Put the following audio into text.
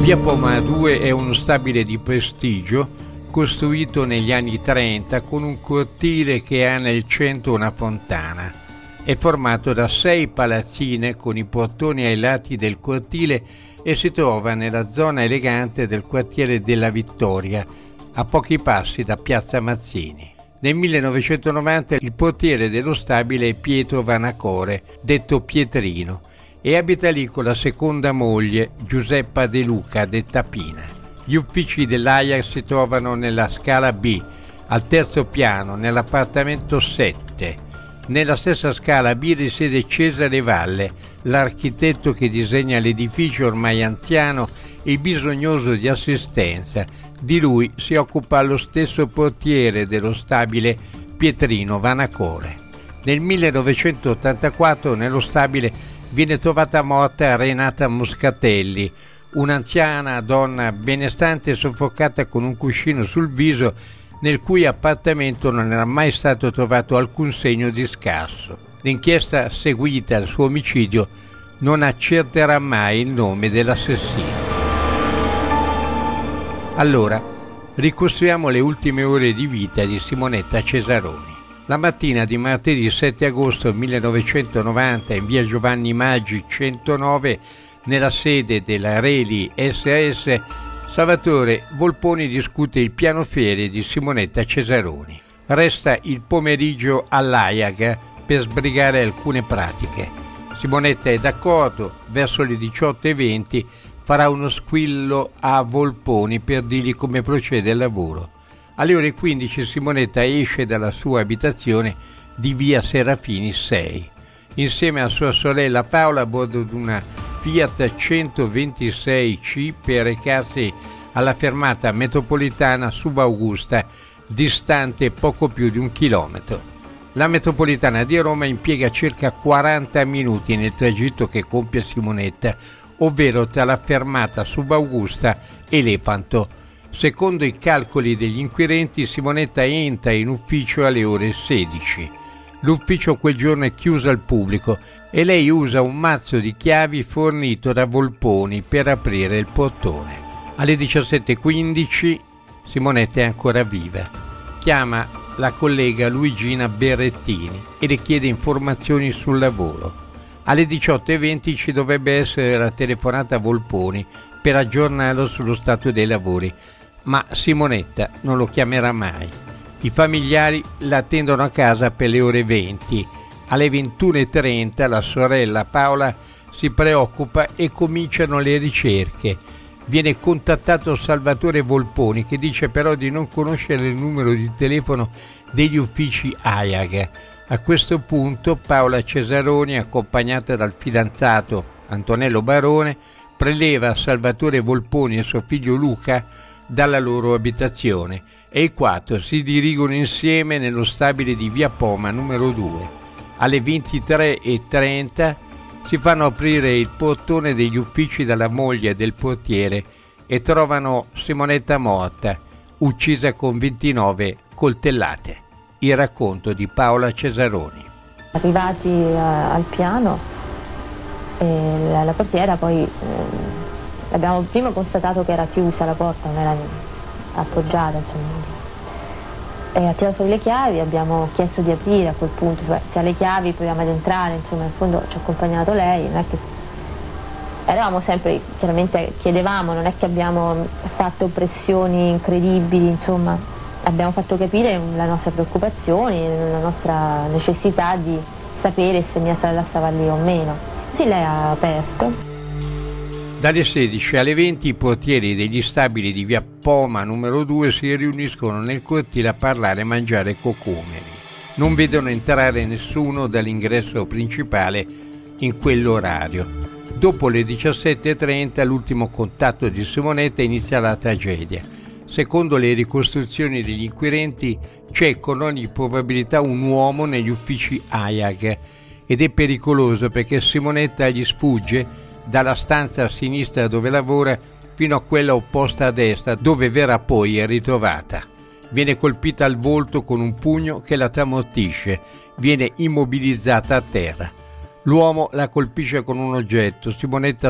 Via Poma 2 è uno stabile di prestigio costruito negli anni 30 con un cortile che ha nel centro una fontana. È formato da 6 palazzine con i portoni ai lati del cortile e si trova nella zona elegante del quartiere della Vittoria, a pochi passi da Piazza Mazzini. Nel 1990 il portiere dello stabile è Pietro Vanacore, detto Pietrino, e abita lì con la seconda moglie, Giuseppa De Luca, detta Pina. Gli uffici dell'Ajax si trovano nella scala B, al terzo piano, nell'appartamento 7. Nella stessa scala B risiede Cesare Valle, l'architetto che disegna l'edificio ormai anziano e bisognoso di assistenza. Di lui si occupa lo stesso portiere dello stabile, Pietrino Vanacore. Nel 1984 nello stabile viene trovata morta Renata Moscatelli, un'anziana donna benestante soffocata con un cuscino sul viso, nel cui appartamento non era mai stato trovato alcun segno di scasso. L'inchiesta seguita al suo omicidio non accerterà mai il nome dell'assassino. Allora, ricostruiamo le ultime ore di vita di Simonetta Cesaroni. La mattina di martedì 7 agosto 1990 in via Giovanni Maggi 109, nella sede della Reli SAS, Salvatore Volponi discute il piano ferie di Simonetta Cesaroni. Resta il pomeriggio all'Ajax per sbrigare alcune pratiche. Simonetta è d'accordo, verso le 18:20 farà uno squillo a Volponi per dirgli come procede il lavoro. Alle ore 15 Simonetta esce dalla sua abitazione di via Serafini 6. Insieme a sua sorella Paola a bordo di una Fiat 126C per recarsi alla fermata metropolitana Subaugusta, distante poco più di 1 chilometro. La metropolitana di Roma impiega circa 40 minuti nel tragitto che compie Simonetta, ovvero tra la fermata Subaugusta e Lepanto. Secondo i calcoli degli inquirenti, Simonetta entra in ufficio alle ore 16. L'ufficio quel giorno è chiuso al pubblico e lei usa un mazzo di chiavi fornito da Volponi per aprire il portone. Alle 17:15 Simonetta è ancora viva. Chiama la collega Luigina Berrettini e le chiede informazioni sul lavoro. Alle 18:20 ci dovrebbe essere la telefonata a Volponi per aggiornarlo sullo stato dei lavori, ma Simonetta non lo chiamerà mai. I familiari la attendono a casa per le ore 20. Alle 21:30 la sorella Paola si preoccupa e cominciano le ricerche. Viene contattato Salvatore Volponi, che dice però di non conoscere il numero di telefono degli uffici Ajax. A questo punto Paola Cesaroni, accompagnata dal fidanzato Antonello Barone, preleva Salvatore Volponi e suo figlio Luca dalla loro abitazione e i 4 si dirigono insieme nello stabile di via Poma numero 2. Alle 23:30 si fanno aprire il portone degli uffici dalla moglie del portiere e trovano Simonetta morta, uccisa con 29 coltellate. Il racconto di Paola Cesaroni. Arrivati al piano, la portiera poi abbiamo prima constatato che era chiusa la porta, non era appoggiata, insomma. Ha tirato fuori le chiavi, abbiamo chiesto di aprire a quel punto, cioè se ha le chiavi proviamo ad entrare, insomma, in fondo ci ha accompagnato lei, non è che eravamo sempre, chiaramente chiedevamo, non è che abbiamo fatto pressioni incredibili, insomma, abbiamo fatto capire la nostra preoccupazione, la nostra necessità di sapere se mia sorella stava lì o meno. Così lei ha aperto. Dalle 16 alle 20 i portieri degli stabili di via Poma numero 2 si riuniscono nel cortile a parlare e mangiare cocomeri. Non vedono entrare nessuno dall'ingresso principale in quell'orario. Dopo le 17:30 l'ultimo contatto di Simonetta inizia la tragedia. Secondo le ricostruzioni degli inquirenti c'è con ogni probabilità un uomo negli uffici Ajax ed è pericoloso perché Simonetta gli sfugge dalla stanza a sinistra dove lavora fino a quella opposta a destra dove verrà poi ritrovata. Viene colpita al volto con un pugno che la tramortisce, viene immobilizzata a terra. L'uomo la colpisce con un oggetto, Simonetta